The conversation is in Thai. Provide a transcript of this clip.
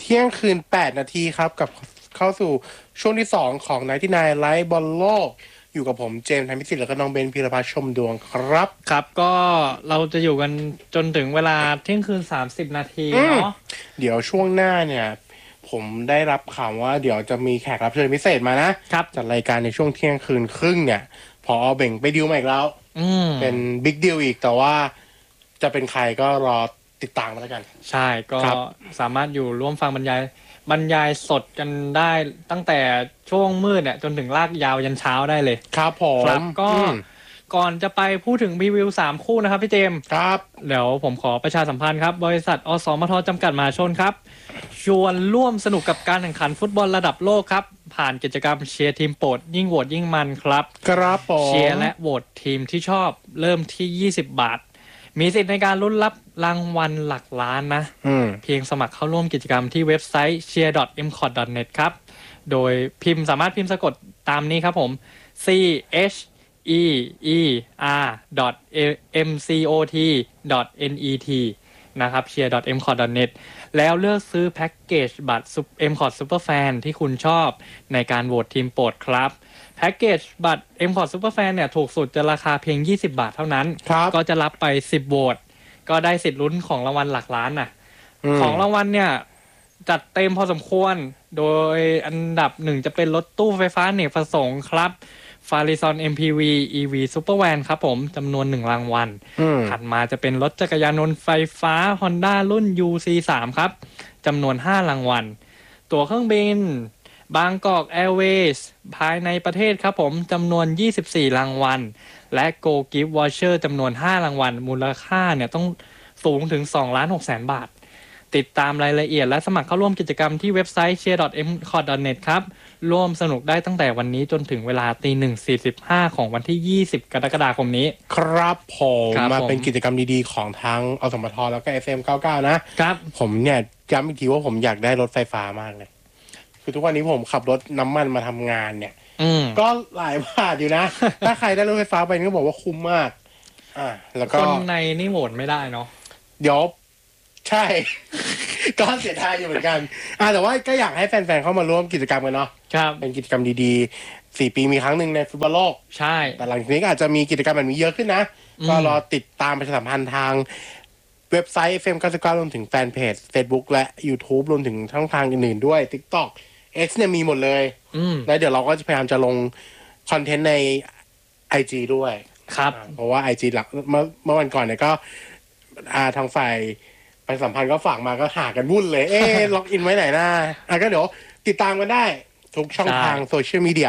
ที่ยงคืน8 นาทีครับกับเข้าสู่ช่วงที่2ของ99ไลฟ์บอลโลกอยู่กับผมเจมส์ธัญพิสิทธิ์แล้วก็น้องเบนพีรพัฒน์ชมดวงครับครับก็เราจะอยู่กันจนถึงเวลาเที่ยงคืน30 นาทีเนาะเดี๋ยวช่วงหน้าเนี่ยผมได้รับข่าวว่าเดี๋ยวจะมีแขกรับเชิญพิเศษมานะครับจัดรายการในช่วงเที่ยงคืนครึ่งเนี่ยพอเบ่งไปดิวมาอีกแล้วเป็นบิ๊กดิวอีกแต่ว่าจะเป็นใครก็รอติดตามมาแล้วกันใช่ก็สามารถอยู่ร่วมฟังบรรยายสดกันได้ตั้งแต่ช่วงมืดเนี่ยจนถึงลากยาวยันเช้าได้เลยครับผมครับก็ก่อนจะไปพูดถึงรีวิว3คู่นะครับพี่เจมส์ครับเดี๋ยวผมขอประชาสัมพันธ์ครับบริษัทอสมทจำกัดมหาชนครับชวนร่วมสนุกกับการแข่งขันฟุตบอลระดับโลกครับผ่านกิจกรรมเชียร์ทีมโปรดยิ่งโหวตยิ่งมันครับครับผมเชียร์และโหวตทีมที่ชอบเริ่มที่20 บาทมีสิทธิ์ในการลุ้นรับรางวัลหลักล้านนะเพียงสมัครเข้าร่วมกิจกรรมที่เว็บไซต์ cheer.mcot.net ครับโดยสามารถพิมพ์สะกดตามนี้ครับผม cheer.mcot.net นะครับ cheer.mcot.net แล้วเลือกซื้อแพ็กเกจบัตร MCOT Superfan ที่คุณชอบในการโหวตทีมโปรดครับแพ็กเกจบัตร MCOT Superfan เนี่ยถูกสุดจะราคาเพียง20 บาทเท่านั้นก็จะรับไป10โหวตก็ได้สิทธิ์ลุ้นของรางวัลหลักล้านนะของรางวัลเนี่ยจัดเต็มพอสมควรโดยอันดับ1จะเป็นรถตู้ไฟฟ้าอเนกประสงค์ครับ Farizon MPV EV Supervan ครับผมจำนวน1รางวัลถัดมาจะเป็นรถจักรยานยนต์ไฟฟ้า Honda รุ่น UC3 ครับจำนวน5รางวัลตั๋วเครื่องบินบางกอกแอร์เวย์ภายในประเทศครับผมจำนวน24รางวัลและ Go Gift Voucher จำนวน5รางวัลมูลค่าเนี่ยต้องสูงถึง 2,600,000 บาทติดตามรายละเอียดและสมัครเข้าร่วมกิจกรรมที่เว็บไซต์ cheer.mcot.net ครับร่วมสนุกได้ตั้งแต่วันนี้จนถึงเวลา 1:45 ของวันที่20 กรกฎาคมนี้ครับผมมาเป็นกิจกรรมดีๆของทั้งอสมทแล้วก็ FM99 นะครับผมเนี่ยย้ำอีกทีว่าผมอยากได้รถไฟฟ้ามากเลยคือทุกวันนี้ผมขับรถน้ำมันมาทำงานเนี่ยก็หลายบาทอยู่นะ ถ้าใครได้รถไฟฟ้าไปก็บอกว่าคุ้มมากแล้วก็คนในนี่โหวตไม่ได้เนาะเดี๋ยวใช่ ก็เสียดายอยู่เหมือนกันแต่ว่าก็อยากให้แฟนๆเข้ามาร่วมกิจกรรมกันเนาะครับเป็นกิจกรรมดีๆ4 ปีมีครั้งหนึ่งในฟุตบอลโลกใช่แต่หลังจากนี้ก็อาจจะมีกิจกรรมแบบนี้เยอะขึ้นนะก็รอติดตามประชาสัมพันธ์ทางเว็บไซต์ FM99 รวมถึงแฟนเพจ Facebook และ YouTube รวมถึงช่องทางอื่นๆด้วย TikTok X เนี่ยมีหมดเลยแล้วเดี๋ยวเราก็จะพยายามจะลงคอนเทนต์ใน IG ด้วยครับเพราะว่า IG หลักเมื่อวันก่อนเนี่ยก็ทางฝ่ายประชาสัมพันธ์ก็ฝากมาก็หากันวุ่นเลยล็อกอินไว้ไหนนะก็เดี๋ยวติดตามกันได้ทุกช่องทางโซเชียลมีเดีย